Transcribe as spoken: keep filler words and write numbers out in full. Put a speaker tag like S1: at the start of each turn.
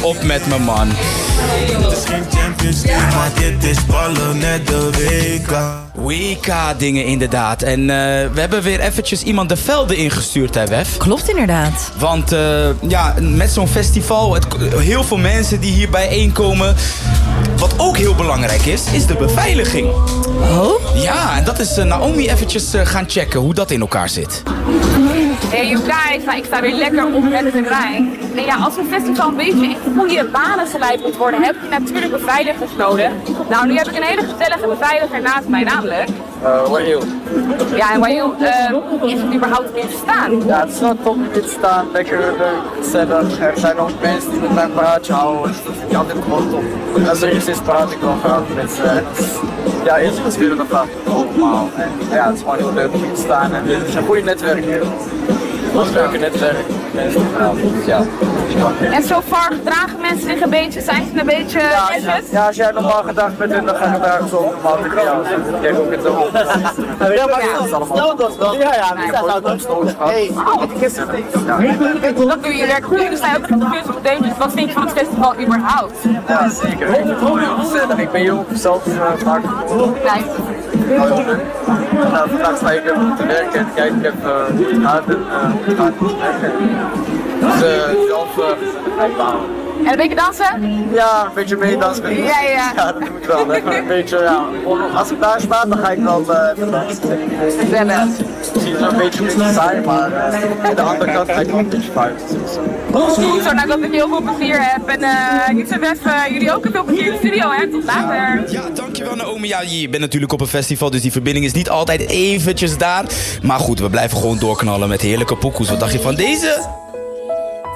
S1: op met me, man.
S2: Het is geen Champions League, maar dit is ballen net de W K.
S1: W K-dingen inderdaad. En uh, we hebben weer eventjes iemand de velden ingestuurd, hè, Wef?
S3: Klopt inderdaad.
S1: Want uh, ja, met zo'n festival, het, heel veel mensen die hier bijeenkomen. Wat ook heel belangrijk is, is de beveiliging.
S3: Oh?
S1: Ja, en dat is uh, Naomi eventjes uh, gaan checken hoe dat in elkaar zit.
S4: Hey, you guys, ik sta weer lekker op met de Rijn. En ja, als een festival een beetje in goede banen geleid moet worden, heb je natuurlijk beveiligers nodig. Nou, nu heb ik een hele gezellige beveiliger naast mij, namelijk.
S5: Uh, Wail.
S4: Ja, en Wail, uh, is het überhaupt in staan?
S5: Ja, het is wel top in staan, lekker leuk, gezellig. Er zijn ook mensen die met mij een praatje houden, dus dat vind ik altijd gewoon top. Als er iets is, praat ik wel graag met mensen. Ja, eerst is weer een vraag allemaal. En ja, het is gewoon heel leuk om hier te staan en het is een goede netwerk hier. Een leuke netwerk. Ja.
S4: En zo far gedragen mensen zich een beetje, zijn ze een beetje
S5: Ja,
S4: netjes?
S5: ja, als jij normaal gedacht bent, dan ga je daar zo normaal met jou. Kijk ook het zo. Ja, maar dat is allemaal. Ja, ja, ik heb ook een stoot gehad.
S4: Dat doe je werk goed. Er zijn ook gefused op deze. Wat vind je van het festival überhaupt?
S5: Ja, zeker. Ik vind het gewoon heel gezellig. Ik ben jong, zelf vaak geboren.
S4: Kijk.
S5: Nou, vandaag sta ik even te werken en kijk ik even hoe het gaat en uh, ga ik goed werken. Dus uh, zelf uh, ga ik bouwen.
S4: En een beetje dansen?
S5: Ja, een beetje meedansen.
S4: Ja, ja.
S5: Ja, dat doe ik wel. Hè. Een beetje, ja. Als ik daar sta, dan ga ik wel uh, even dansen.
S4: Gezellig.
S5: Misschien zo een beetje saai, maar uh, aan de andere kant ga ik wel een beetje buiten.
S4: Goed zo, nou dat ik heel veel plezier heb. En uh, ik zou best uh, jullie ook veel plezier in de studio, hè. Tot later.
S1: Ja, dankjewel Naomi. Ja, je bent natuurlijk op een festival, dus die verbinding is niet altijd eventjes daar. Maar goed, we blijven gewoon doorknallen met heerlijke pokoes. Wat dacht je van deze?